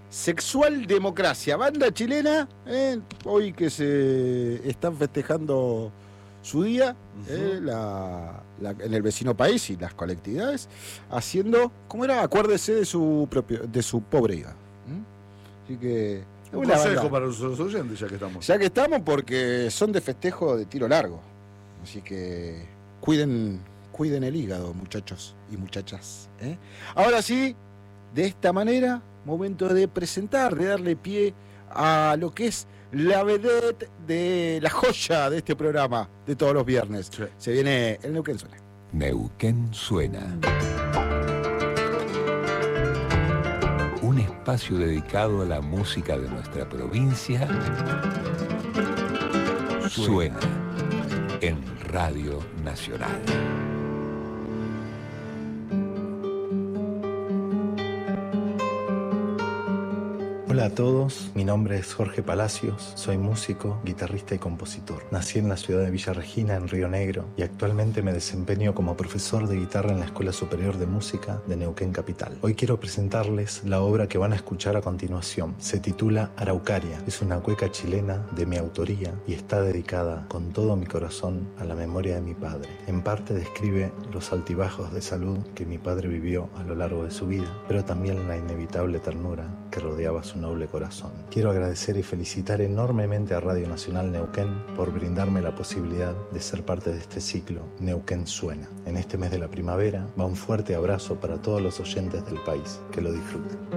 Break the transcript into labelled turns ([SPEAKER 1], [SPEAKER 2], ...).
[SPEAKER 1] Sexual Democracia, banda chilena, hoy que se están festejando su día, en el vecino país y las colectividades, haciendo, ¿cómo era? Acuérdese de su pobre IVA. Así que
[SPEAKER 2] un consejo para los oyentes, ya que estamos.
[SPEAKER 1] Ya que estamos, porque son de festejo de tiro largo. Así que cuiden el hígado, muchachos y muchachas. Ahora sí, de esta manera, momento de presentar, de darle pie a lo que es la vedette de la joya de este programa de todos los viernes. Sí. Se viene el Neuquén Suena.
[SPEAKER 3] Neuquén Suena. Un espacio dedicado a la música de nuestra provincia. Suena en Radio Nacional.
[SPEAKER 4] Hola a todos, mi nombre es Jorge Palacios, soy músico, guitarrista y compositor. Nací en la ciudad de Villa Regina, en Río Negro, y actualmente me desempeño como profesor de guitarra en la Escuela Superior de Música de Neuquén Capital. Hoy quiero presentarles la obra que van a escuchar a continuación. Se titula Araucaria, es una cueca chilena de mi autoría y está dedicada con todo mi corazón a la memoria de mi padre. En parte describe los altibajos de salud que mi padre vivió a lo largo de su vida, pero también la inevitable ternura que rodeaba su noble corazón. Quiero agradecer y felicitar enormemente a Radio Nacional Neuquén por brindarme la posibilidad de ser parte de este ciclo Neuquén Suena. En este mes de la primavera va un fuerte abrazo para todos los oyentes del país. Que lo disfruten.